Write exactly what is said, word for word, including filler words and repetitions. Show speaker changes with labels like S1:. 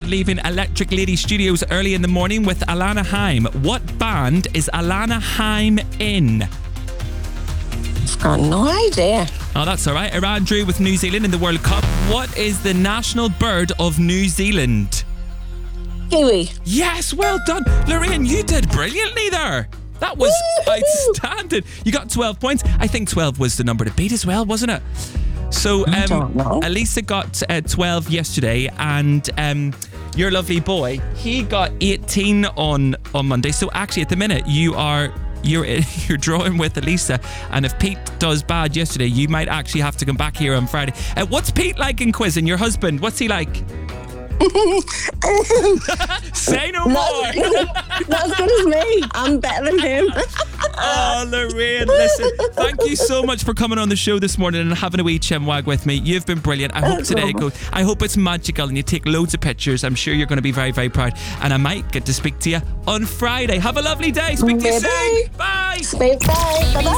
S1: leaving Electric Lady Studios early in the morning with Alana Haim. What band is Alana Haim in?
S2: I've got no idea.
S1: Oh, that's all right. Iran drew with New Zealand in the World Cup. What is the national bird of New Zealand?
S2: Kiwi.
S1: Yes, well done. Lorraine, you did brilliantly there. That was
S2: Woo-hoo!
S1: outstanding. You got twelve points. I think twelve was the number to beat as well, wasn't it? So,
S2: I
S1: um,
S2: don't know.
S1: Elisa got uh, twelve yesterday, and um, your lovely boy, he got eighteen on, on Monday. So actually, at the minute, you are you're you're drawing with Elisa, and if Pete does bad yesterday, you might actually have to come back here on Friday. Uh, what's Pete like in quizzing? Your husband, what's he like? Say no more.
S2: Not, not as good as me. I'm better than him.
S1: Oh, Lorraine, listen, thank you so much for coming on the show this morning and having a wee chinwag with me. You've been brilliant. I hope today goes, I hope it's magical and you take loads of pictures. I'm sure you're going to be very, very proud. And I might get to speak to you on Friday. Have a lovely day. Speak to you
S2: Bye-bye.
S1: soon. Bye.
S2: Bye bye. Bye bye.